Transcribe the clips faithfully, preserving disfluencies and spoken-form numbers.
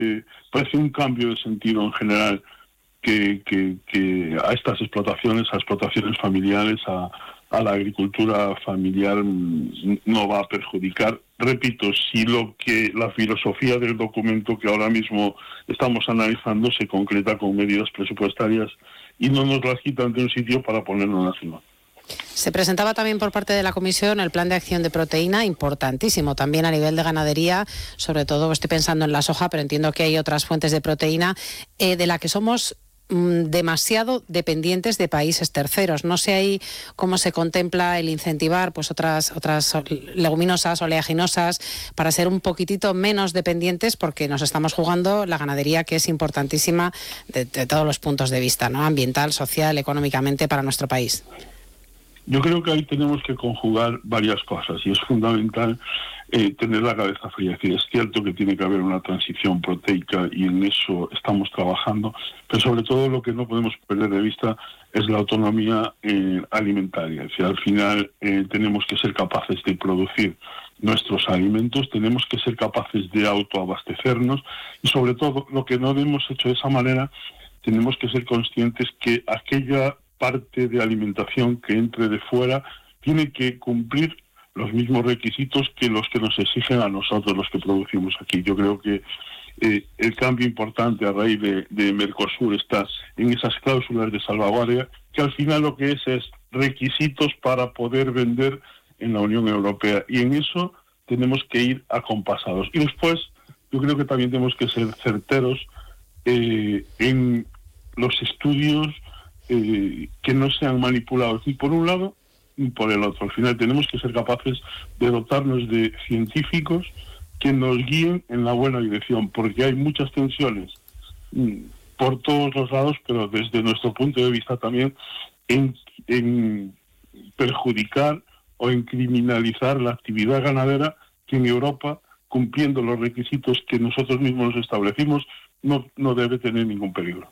parece parece un cambio de sentido en general que, que, que a estas explotaciones, a explotaciones familiares, a, a la agricultura familiar no va a perjudicar. Repito, si lo que la filosofía del documento que ahora mismo estamos analizando se concreta con medidas presupuestarias y no nos las quitan de un sitio para ponerlo encima. Se presentaba también por parte de la Comisión el plan de acción de proteína, importantísimo también a nivel de ganadería, sobre todo estoy pensando en la soja, pero entiendo que hay otras fuentes de proteína eh, de la que somos mmm, demasiado dependientes de países terceros. No sé ahí cómo se contempla el incentivar pues otras otras leguminosas, oleaginosas, para ser un poquitito menos dependientes, porque nos estamos jugando la ganadería, que es importantísima de, de todos los puntos de vista, ¿no? Ambiental, social, económicamente para nuestro país. Yo creo que ahí tenemos que conjugar varias cosas y es fundamental eh, tener la cabeza fría. Es decir, es cierto que tiene que haber una transición proteica y en eso estamos trabajando, pero sobre todo lo que no podemos perder de vista es la autonomía eh, alimentaria. Es decir, al final eh, tenemos que ser capaces de producir nuestros alimentos, tenemos que ser capaces de autoabastecernos y sobre todo lo que no hemos hecho de esa manera, tenemos que ser conscientes que aquella parte de alimentación que entre de fuera tiene que cumplir los mismos requisitos que los que nos exigen a nosotros, los que producimos aquí. Yo creo que eh, el cambio importante a raíz de, de Mercosur está en esas cláusulas de salvaguardia, que al final lo que es es requisitos para poder vender en la Unión Europea, y en eso tenemos que ir acompasados. Y después yo creo que también tenemos que ser certeros eh, en los estudios Eh, que no sean manipulados ni por un lado ni por el otro. Al final tenemos que ser capaces de dotarnos de científicos que nos guíen en la buena dirección, porque hay muchas tensiones mm, por todos los lados, pero desde nuestro punto de vista también en, en perjudicar o en criminalizar la actividad ganadera, que en Europa, cumpliendo los requisitos que nosotros mismos nos establecimos, no, no debe tener ningún peligro.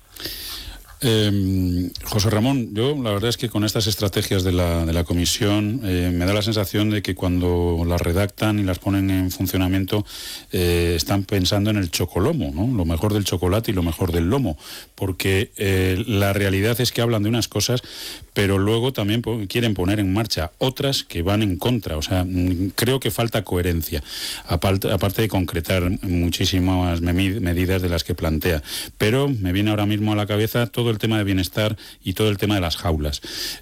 Eh, José Ramón, yo la verdad es que con estas estrategias de la, de la Comisión eh, me da la sensación de que cuando las redactan y las ponen en funcionamiento eh, están pensando en el chocolomo, ¿no? Lo mejor del chocolate y lo mejor del lomo, porque eh, la realidad es que hablan de unas cosas, pero luego también po- quieren poner en marcha otras que van en contra. O sea, creo que falta coherencia, aparte, aparte de concretar muchísimas me- medidas de las que plantea. Pero me viene ahora mismo a la cabeza todo el tema de bienestar y todo el tema de las jaulas.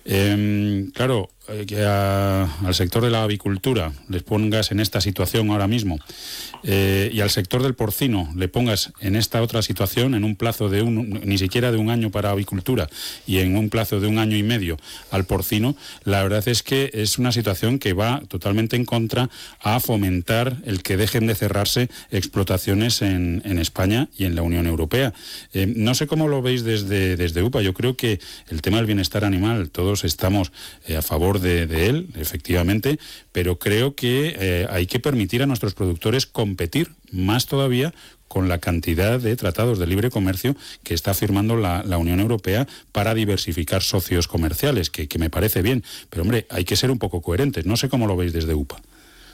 Eh, claro, eh, que a, al sector de la avicultura les pongas en esta situación ahora mismo eh, y al sector del porcino le pongas en esta otra situación en un plazo de un, ni siquiera de un año para avicultura y en un plazo de un año y medio al porcino, la verdad es que es una situación que va totalmente en contra a fomentar el que dejen de cerrarse explotaciones en, en España y en la Unión Europea. Eh, no sé cómo lo veis desde, desde U P A. Yo creo que el tema del bienestar animal, todos estamos eh, a favor de, de él, efectivamente, pero creo que eh, hay que permitir a nuestros productores competir más todavía con la cantidad de tratados de libre comercio que está firmando la, la Unión Europea para diversificar socios comerciales, que, que me parece bien, pero hombre, hay que ser un poco coherentes. No sé cómo lo veis desde U P A.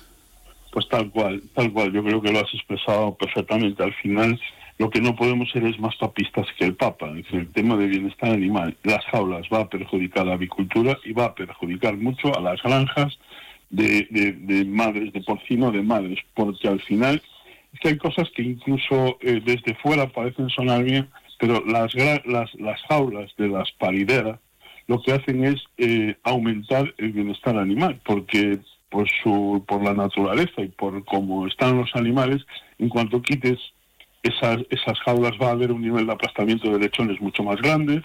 Pues tal cual, tal cual, yo creo que lo has expresado perfectamente. Al final, lo que no podemos ser es más papistas que el Papa. Es decir, el tema de bienestar animal, las jaulas va a perjudicar a la avicultura y va a perjudicar mucho a las granjas de, de, de madres de porcino, de madres, porque al final es que hay cosas que incluso eh, desde fuera parecen sonar bien, pero las, las, las jaulas de las parideras lo que hacen es eh, aumentar el bienestar animal, porque por su por la naturaleza y por cómo están los animales, en cuanto quites esas, esas jaulas va a haber un nivel de aplastamiento de lechones mucho más grande,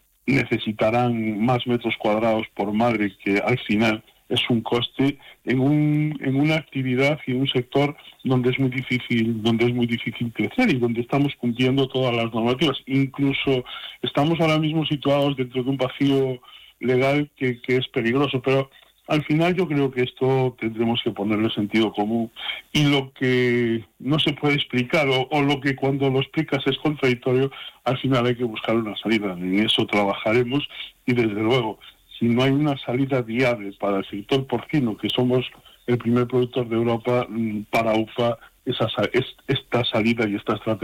necesitarán más metros cuadrados por madre, que al final es un coste en un en una actividad y un sector donde es muy difícil donde es muy difícil crecer y donde estamos cumpliendo todas las normativas. Incluso estamos ahora mismo situados dentro de un vacío legal que, que es peligroso, pero al final yo creo que esto tendremos que ponerle sentido común, y lo que no se puede explicar o, o lo que cuando lo explicas es contradictorio, al final hay que buscar una salida. En eso trabajaremos y desde luego, si no hay una salida viable para el sector porcino, que somos el primer productor de Europa, para U P A, esa, esta salida y esta estrategia